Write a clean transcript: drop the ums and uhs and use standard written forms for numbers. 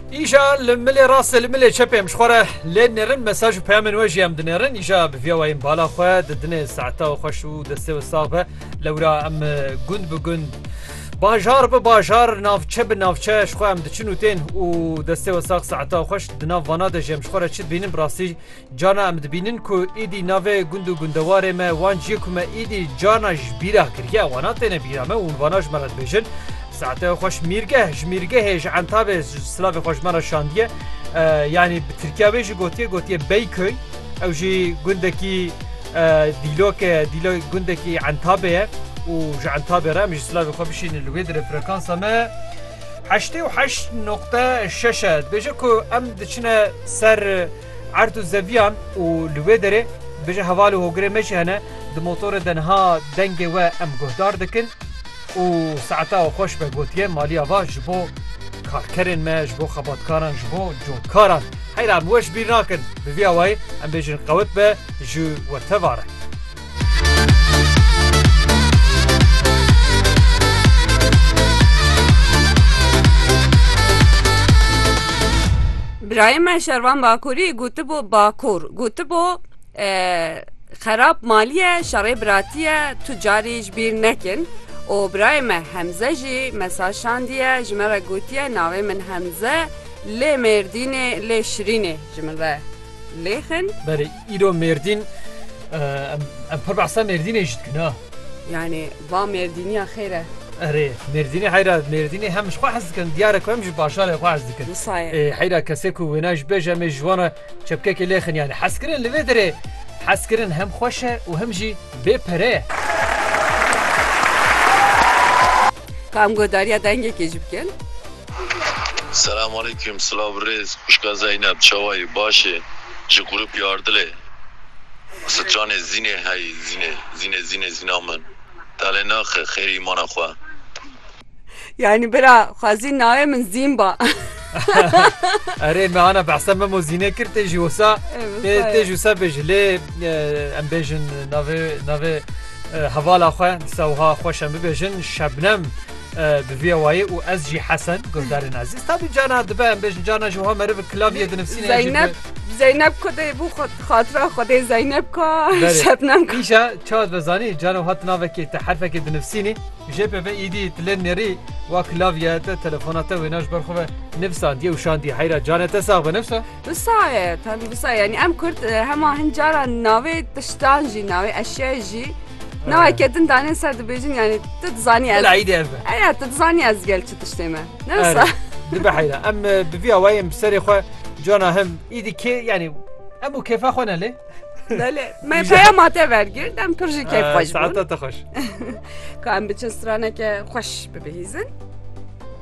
إيجا لملي راس الملي شبه مشخورة لنرن مساج بيامن وجه أم دنرن إيجا بفيوين بالا خواه ددني ساعتا وخشو دستي وصاغبه لورا أم جند بجند باجار بباجار نافچه بنافچه شخواه ام دچنو تين و دسته وساق ساعتا خوش دناف وانا ده جم شخوره چید بینن براسی جانا ام دبینن کو ایدی ناوه گندو گندواره ما وان جیکو ما ایدی جانا جبیره کریه وانا تینه بیره ما اون وانا جمرد بیشن ساعتا خوش میرگه هج عنتابه سلاف خوش مرا شاندیه يعني بتركيا بيجي قوتيه بيكوي او جي گندکی دیلو گندکی عنتابه وجعن تابرة مش سلافي خبشين الويدر فريكانسا ما 88.6 بيجيكو ام دشنا سر عرض الزفيان والويدر بيجي هوالو هوغري ماشي هنا دموتور دنها دنجي و ام قهدار دكن وساعتا وخوش بقوتيه ماليا وا جبو كاركرين ما جبو خباتكاران جبو جوكاران حيلا موش بيرناكن بفيا واي ام بيجي نقوت به جو وتفاره برایم شروان باکوری گوته بو باکور گوته بو خراب مالیه شرعی براتیه تجاریش بیر نکن و برایم همزه جی مساشان دیه جمره گوتیه ناوی من همزه لی مردینه لی شرینه جمره لیخن بله ایرو مردین ام پر بحثا مردینه جد کنه يعني با مردینی خیره اره مردینی حیرا مردینی همش خواه حز کن دیاره که همش باشاره خواه حز کن صحیح حیرا کسی که وناش بجه مجوانا چبکه که لیخن یعنی حس کرن لوی داره حس کرن هم خوشه و هم جی بپره کام گوداریا دنگه کجیب کن سلام علیکم سلام ریز خوشگاه زینب چوای باشه جی گروپ یاردله ستران زینه های زینه من تاله ناخ خیری ایمان خواه يعني برا خوازين ناوي من زيمبا اره ما انا بحسن ما زينه كرت تجي وسا تجي وسا بجلي ام بيجن نافي حوالا خو سوها خوشم بيجن شبنم بفي واي و از جي حسن قدر عزيز طب جانا دبا ام بيجن جانا جوها مرف كلافيه نفسينا زینب کده بو خاطره خود زینب کا شبنم کا ایشا چاد بزانی جانو هات ناوه که تحرفه که دنفسینی جبه به ایدی تلن نری و کلاویات تلفونات و ناش برخوه نفسان دی و شاندی حیرا جانت ساق به نفسه بسایه تابی بسایه يعني ام کرد هما هنجارا ناوه تشتان جی ناوه اشیاء جی ناوه کدن دانه سرد بیجن يعني تتزانی از العیدی افه ایا تتزانی از گل چه تشتیمه نفسه دبه حیرا ام بفیا وایم بسری خواه جانا هم ایدی که یعنی ابو کیفا خونه لی؟ بله من پیامات ورگردم پرژی کیف خوش بود ساعتات خوش که ام بچه سرانه که خوش ببهیزن